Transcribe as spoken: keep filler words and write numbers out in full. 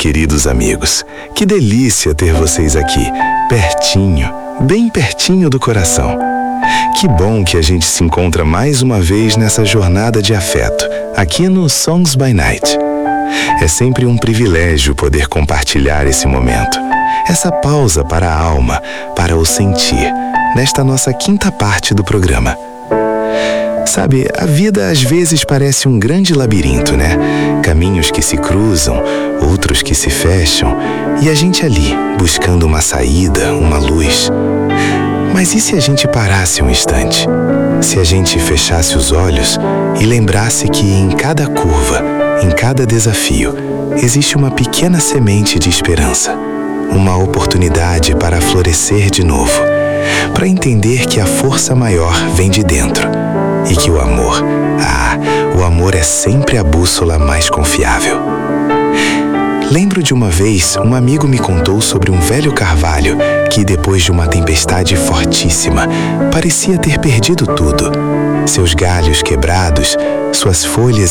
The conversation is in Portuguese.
queridos amigos. Que delícia ter vocês aqui, pertinho, bem pertinho do coração. Que bom que a gente se encontra mais uma vez nessa jornada de afeto, aqui no Songs by Night. É sempre um privilégio poder compartilhar esse momento, essa pausa para a alma, para o sentir, nesta nossa quinta parte do programa. Sabe, a vida às vezes parece um grande labirinto, né? Caminhos que se cruzam, outros que se fecham, e a gente ali, buscando uma saída, uma luz. Mas e se a gente parasse um instante? Se a gente fechasse os olhos e lembrasse que em cada curva, em cada desafio, existe uma pequena semente de esperança, uma oportunidade para florescer de novo, para entender que a força maior vem de dentro e que o amor, ah, o amor é sempre a bússola mais confiável. Lembro de uma vez, um amigo me contou sobre um velho carvalho que, depois de uma tempestade fortíssima, parecia ter perdido tudo. Seus galhos quebrados, suas folhas